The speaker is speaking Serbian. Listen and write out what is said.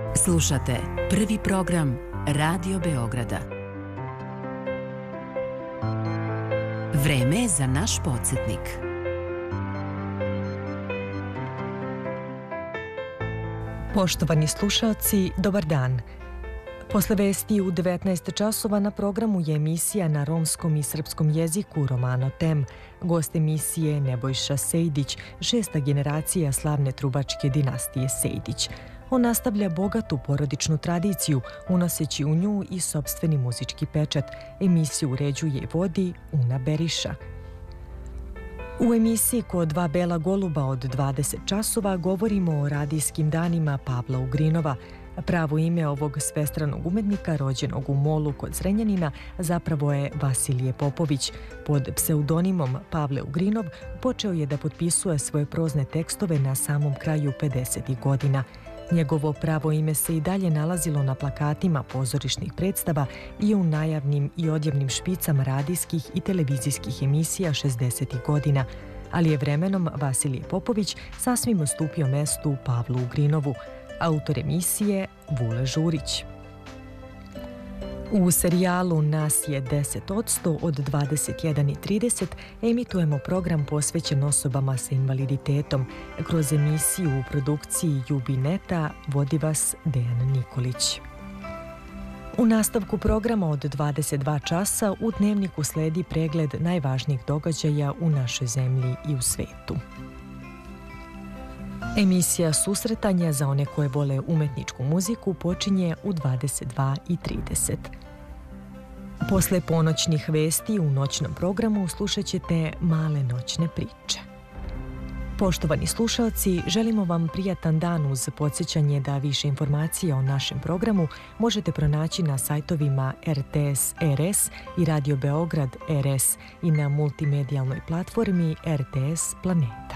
Slušate prvi program Radio Beograda. Vreme je za naš podsjetnik. Poštovani slušalci, dobar dan. Posle vesti u 19 časova na programu je emisija na romskom i srpskom jeziku Romano Tem. Gost emisije Nebojša Sejdić, šesta generacija slavne trubačke dinastije Sejdić. On nastavlja bogatu porodičnu tradiciju, unoseći u nju i sopstveni muzički pečat. Emisiju uređuje i vodi Una Beriša. U emisiji Kod dva bela goluba od 20 časova govorimo o radijskim danima Pavla Ugrinova. Pravo ime ovog svestranog umetnika, rođenog u Molu kod Zrenjanina, zapravo je Vasilije Popović. Pod pseudonimom Pavle Ugrinov počeo je da potpisuje svoje prozne tekstove na samom kraju 50. godina. Njegovo pravo ime se i dalje nalazilo na plakatima pozorišnih predstava i u najavnim i odjavnim špicama radijskih i televizijskih emisija 60. godina, ali je vremenom Vasilije Popović sasvim ustupio mestu Pavlu Ugrinovu. Autor emisije Vule Žurić. U serijalu Nas je 10% od 21:30 emitujemo program posvećen osobama sa invaliditetom. Kroz emisiju u produkciji Jubineta vodi vas Dejan Nikolić. U nastavku programa od 22 časa u Dnevniku sledi pregled najvažnijih događaja u našoj zemlji i u svetu. Emisija Susretanja za one koje vole umetničku muziku počinje u 22:30. Posle ponoćnih vesti u noćnom programu slušat ćete Male noćne priče. Poštovani slušalci, želimo vam prijatan dan uz podsjećanje da više informacija o našem programu možete pronaći na sajtovima RTS RS i Radio Beograd RS i na multimedijalnoj platformi RTS Planet.